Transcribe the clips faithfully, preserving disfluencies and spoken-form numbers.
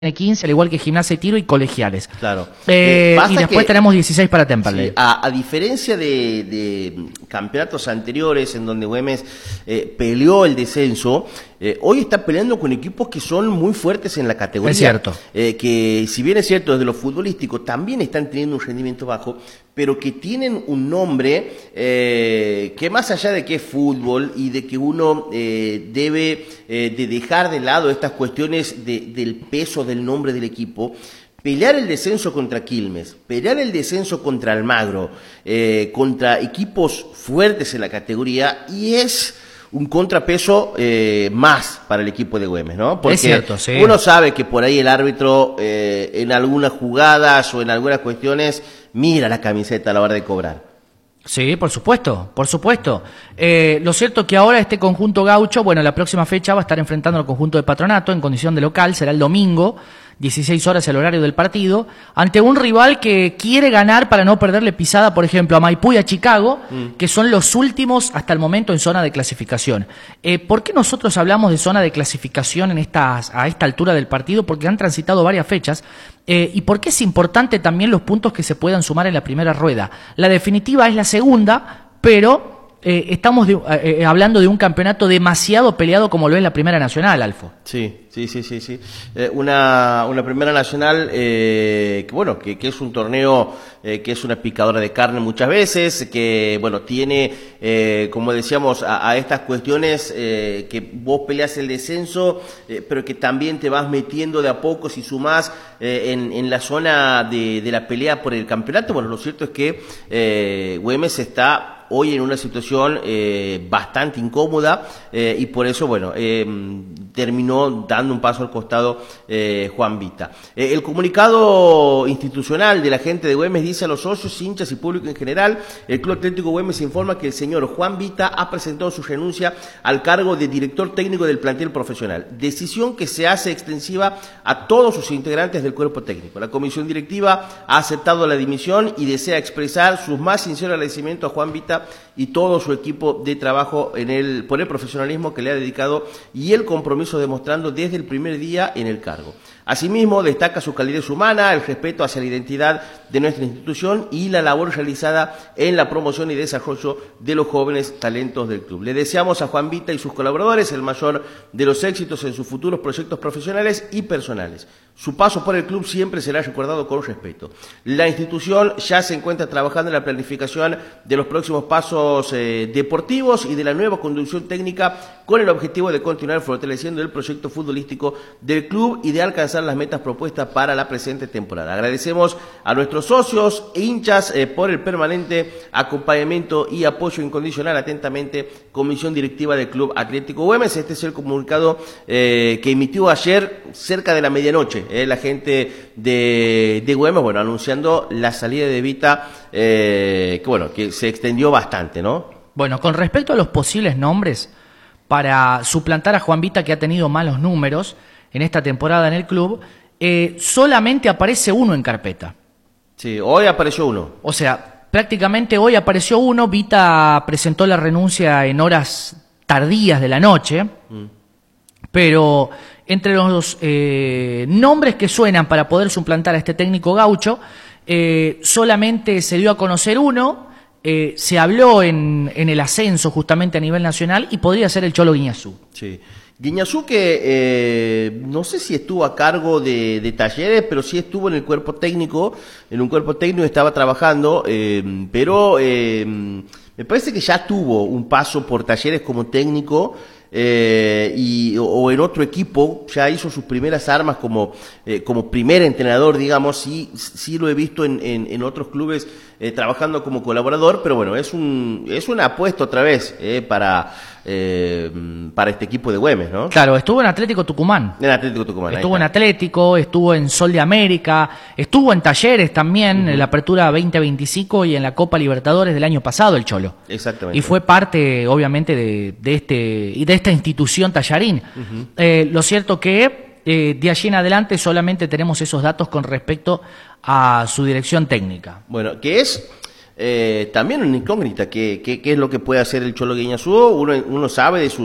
Tiene quince, al igual que Gimnasia y Tiro y Colegiales. Claro. Eh, Eh, y después que, tenemos dieciséis para Temperley. Sí, a, a diferencia de, de campeonatos anteriores en donde Güemes eh, peleó el descenso, eh, hoy está peleando con equipos que son muy fuertes en la categoría. Es cierto. Eh, que si bien es cierto desde lo futbolístico también están teniendo un rendimiento bajo, pero que tienen un nombre eh, que más allá de que es fútbol y de que uno eh, debe eh, de dejar de lado estas cuestiones de, del peso del nombre del equipo, pelear el descenso contra Quilmes, pelear el descenso contra Almagro, eh, contra equipos fuertes en la categoría, y es un contrapeso eh, más para el equipo de Güemes, ¿no? Porque es cierto, sí. Uno sabe que por ahí el árbitro eh, en algunas jugadas o en algunas cuestiones mira la camiseta a la hora de cobrar. Sí, por supuesto, por supuesto. Eh, lo cierto es que ahora este conjunto gaucho, bueno, la próxima fecha va a estar enfrentando al conjunto de Patronato en condición de local, será el domingo, dieciséis horas el horario del partido, ante un rival que quiere ganar para no perderle pisada, por ejemplo, a Maipú y a Chicago, mm. que son los últimos hasta el momento en zona de clasificación. Eh, ¿Por qué nosotros hablamos de zona de clasificación en estas, a esta altura del partido? Porque han transitado varias fechas. Eh, ¿Y por qué es importante también los puntos que se puedan sumar en la primera rueda? La definitiva es la segunda, pero eh, estamos de, eh, hablando de un campeonato demasiado peleado como lo es la Primera Nacional, Alfo. Sí, sí, sí, sí, sí. Eh, una, una Primera Nacional eh, que bueno, que, que es un torneo eh, que es una picadora de carne muchas veces, que bueno, tiene, eh, como decíamos, a, a estas cuestiones eh, que vos peleas el descenso, eh, pero que también te vas metiendo de a poco si sumás eh, en, en la zona de, de la pelea por el campeonato. Bueno, lo cierto es que eh, Güemes está hoy en una situación eh, bastante incómoda eh, y por eso, bueno, eh, terminó dando un paso al costado eh, Juan Vita. Eh, el comunicado institucional de la gente de Güemes dice a los socios, hinchas y público en general: el Club Atlético Güemes informa que el señor Juan Vita ha presentado su renuncia al cargo de director técnico del plantel profesional, decisión que se hace extensiva a todos sus integrantes del cuerpo técnico. La comisión directiva ha aceptado la dimisión y desea expresar sus más sinceros agradecimientos a Juan Vita y todo su equipo de trabajo en el, por el profesionalismo que le ha dedicado y el compromiso demostrando desde el primer día en el cargo. Asimismo, destaca su calidez humana, el respeto hacia la identidad de nuestra institución y la labor realizada en la promoción y desarrollo de los jóvenes talentos del club. Le deseamos a Juan Vita y sus colaboradores el mayor de los éxitos en sus futuros proyectos profesionales y personales. Su paso por el club siempre será recordado con respeto. La institución ya se encuentra trabajando en la planificación de los próximos pasos eh, deportivos y de la nueva conducción técnica con el objetivo de continuar fortaleciendo el proyecto futbolístico del club y de alcanzar las metas propuestas para la presente temporada. Agradecemos a nuestros socios e hinchas eh, por el permanente acompañamiento y apoyo incondicional. Atentamente, Comisión Directiva del Club Atlético Güemes. Este es el comunicado eh, que emitió ayer cerca de la medianoche eh, la gente de, de Güemes, bueno, anunciando la salida de Vita, eh, que bueno, que se extendió bastante, ¿no? Bueno, con respecto a los posibles nombres para suplantar a Juan Vita, que ha tenido malos números en esta temporada en el club, eh, solamente aparece uno en carpeta. Sí, hoy apareció uno. O sea, prácticamente hoy apareció uno. Vita presentó la renuncia en horas tardías de la noche, mm. pero entre los eh, nombres que suenan para poder suplantar a este técnico gaucho, eh, solamente se dio a conocer uno. Eh, se habló en, en el ascenso justamente a nivel nacional y podría ser el Cholo Guiñazú. Sí. Guiñazú que eh, no sé si estuvo a cargo de, de Talleres, pero sí estuvo en el cuerpo técnico, en un cuerpo técnico estaba trabajando, eh, pero eh, me parece que ya tuvo un paso por Talleres como técnico. Eh, y, o, o en otro equipo, ya hizo sus primeras armas como, eh, como primer entrenador, digamos, sí, sí lo he visto en, en, en otros clubes eh, trabajando como colaborador, pero bueno, es un es una apuesta otra vez eh, para, eh, para este equipo de Güemes, ¿no? Claro, estuvo en Atlético Tucumán. En Atlético Tucumán. Estuvo en Atlético, estuvo en Sol de América, estuvo en Talleres también, uh-huh. en la Apertura veinte veinticinco y en la Copa Libertadores del año pasado, el Cholo. Exactamente. Y fue parte, obviamente, de, de este y de esta institución Tallarín. Uh-huh. Eh, lo cierto que eh, de allí en adelante solamente tenemos esos datos con respecto a su dirección técnica. Bueno, que es eh, también una incógnita, ¿qué, qué, qué es lo que puede hacer el Cholo Guiñazú? Uno, uno sabe de sus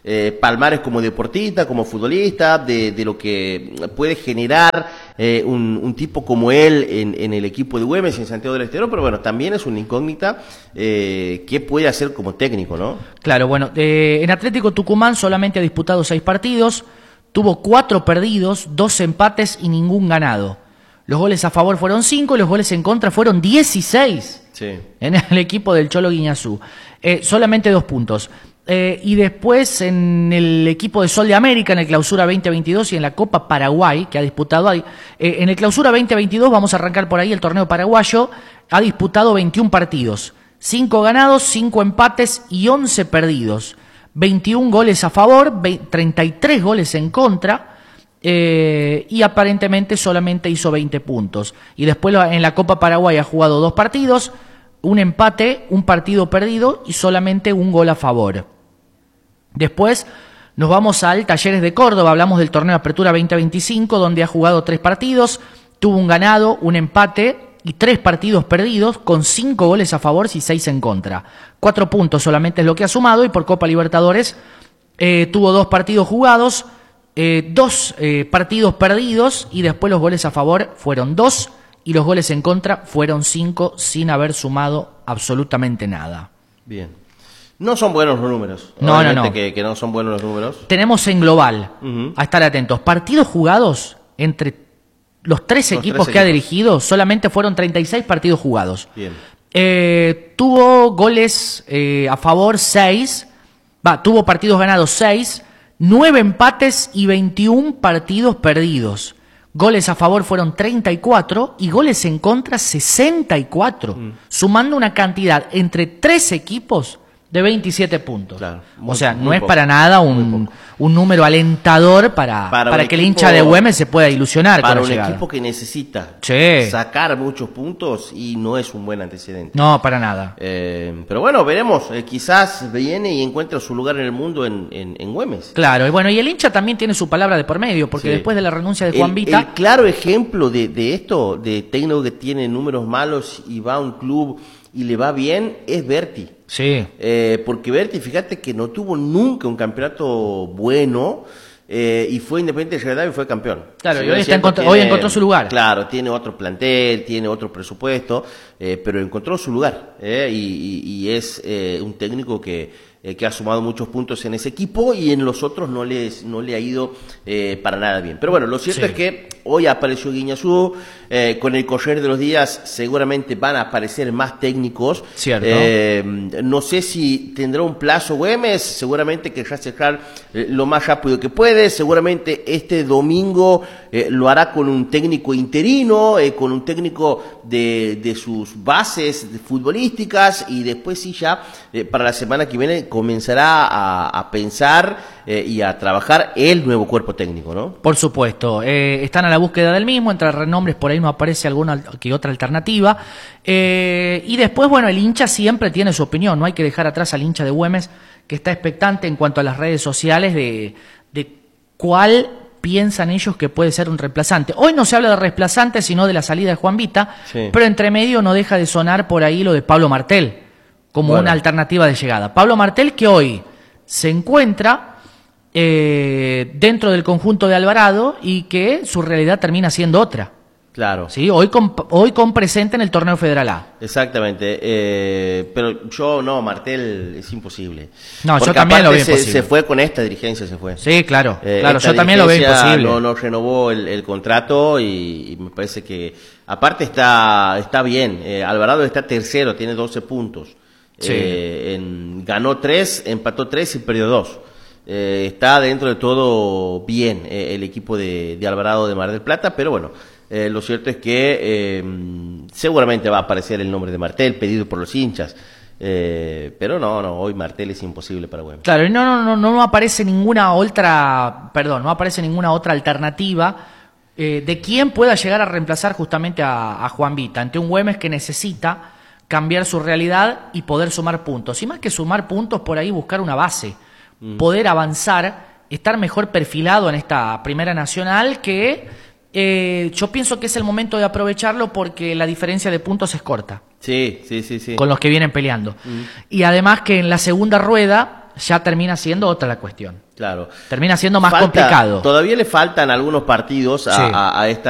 eh, palmares como deportista, como futbolista, de, de lo que puede generar eh, un, un tipo como él en, en el equipo de Güemes, en Santiago del Estero, pero bueno, también es una incógnita eh, qué puede hacer como técnico, ¿no? Claro, bueno, eh, en Atlético Tucumán solamente ha disputado seis partidos, tuvo cuatro perdidos, dos empates y ningún ganado. Los goles a favor fueron cinco y los goles en contra fueron dieciséis sí. en el equipo del Cholo Guiñazú. Eh, solamente dos puntos. Eh, y después en el equipo de Sol de América, en el Clausura veinte veintidós y en la Copa Paraguay, que ha disputado ahí. Eh, en el Clausura veinte veintidós, vamos a arrancar por ahí el torneo paraguayo, ha disputado veintiún partidos. cinco ganados, cinco empates y once perdidos. veintiún goles a favor, treinta y tres goles en contra. Eh, y aparentemente solamente hizo veinte puntos. Y después en la Copa Paraguay ha jugado dos partidos, un empate, un partido perdido y solamente un gol a favor. Después nos vamos al Talleres de Córdoba, hablamos del torneo Apertura veinte veinticinco, donde ha jugado tres partidos, tuvo un ganado, un empate y tres partidos perdidos, con cinco goles a favor y seis en contra. Cuatro puntos solamente es lo que ha sumado, y por Copa Libertadores eh, tuvo dos partidos jugados, Eh, dos eh, partidos perdidos, y después los goles a favor fueron dos y los goles en contra fueron cinco, sin haber sumado absolutamente nada. Bien. No son buenos los números. No, no, no. Que, que no son buenos los números. Tenemos en global, uh-huh. a estar atentos, partidos jugados entre los tres los equipos tres que equipos. ha dirigido, solamente fueron treinta y seis partidos jugados. Bien. Eh, tuvo goles eh, a favor seis, va, tuvo partidos ganados seis, nueve empates y veintiún partidos perdidos. Goles a favor fueron treinta y cuatro y goles en contra sesenta y cuatro, mm. sumando una cantidad entre tres equipos de veintisiete puntos. Claro, muy, o sea, no es poco, para nada un, un número alentador para, para, para que equipo, el hincha de Güemes se pueda ilusionar. Para con un la equipo que necesita sí. sacar muchos puntos, y no es un buen antecedente. No, para nada. Eh, pero bueno, veremos. Eh, quizás viene y encuentra su lugar en el mundo en, en, en Güemes. Claro, y bueno, y el hincha también tiene su palabra de por medio, porque sí. después de la renuncia de Juan el, Vita... El claro ejemplo de, de esto, de técnico que tiene números malos y va a un club y le va bien, es Berti. Sí. Eh, porque Berti, fíjate que no tuvo nunca un campeonato bueno, eh, y fue Independiente de Rivadavia y fue campeón. Claro, sí, y hoy, está encont- hoy encontró su lugar. Claro, tiene otro plantel, tiene otro presupuesto, eh, pero encontró su lugar, eh, y, y, y es eh, un técnico que... Eh, que ha sumado muchos puntos en ese equipo, y en los otros no, les, no le ha ido eh, para nada bien. Pero bueno, lo cierto sí. es que hoy apareció Guiñazú, eh, con el correr de los días seguramente van a aparecer más técnicos. Cierto. Eh, no sé si tendrá un plazo Güemes, seguramente querrá cerrar eh, lo más rápido que puede, seguramente este domingo eh, lo hará con un técnico interino, eh, con un técnico de, de sus bases futbolísticas, y después sí ya eh, para la semana que viene comenzará a, a pensar eh, y a trabajar el nuevo cuerpo técnico, ¿no? Por supuesto, eh, están a la búsqueda del mismo, entre renombres por ahí no aparece alguna que otra alternativa, eh, y después, bueno, el hincha siempre tiene su opinión, no hay que dejar atrás al hincha de Güemes, que está expectante en cuanto a las redes sociales de, de cuál piensan ellos que puede ser un reemplazante. Hoy no se habla de reemplazante, sino de la salida de Juan Vita, sí. pero entre medio no deja de sonar por ahí lo de Pablo Martel, como bueno. una alternativa de llegada. Pablo Martel, que hoy se encuentra eh, dentro del conjunto de Alvarado, y que su realidad termina siendo otra. Claro. Sí, hoy con, hoy con presente en el torneo Federal A. Exactamente. Eh, pero yo no, Martel es imposible. No, Porque yo también lo veo se, imposible. Se fue con esta dirigencia, se fue. Sí, claro. Eh, claro, yo también lo veo imposible. No, no renovó el, el contrato, y, y me parece que aparte está, está bien. Eh, Alvarado está tercero, tiene doce puntos. Sí. Eh, en, ganó tres, empató tres y perdió dos. Eh, está dentro de todo bien eh, el equipo de, de Alvarado de Mar del Plata, pero bueno, eh, lo cierto es que eh, seguramente va a aparecer el nombre de Martel pedido por los hinchas, eh, pero no, no, hoy Martel es imposible para Güemes. Claro, y no, no, no, no aparece ninguna otra, perdón, no aparece ninguna otra alternativa eh, de quién pueda llegar a reemplazar justamente a, a Juan Vita ante un Güemes que necesita cambiar su realidad y poder sumar puntos. Y más que sumar puntos, por ahí buscar una base, mm. poder avanzar, estar mejor perfilado en esta Primera Nacional, que eh, yo pienso que es el momento de aprovecharlo, porque la diferencia de puntos es corta. Sí, sí, sí, sí. Con los que vienen peleando. Mm. Y además que en la segunda rueda ya termina siendo otra la cuestión. Claro. Termina siendo más Falta, complicado. Todavía le faltan algunos partidos a, Sí. a, a esta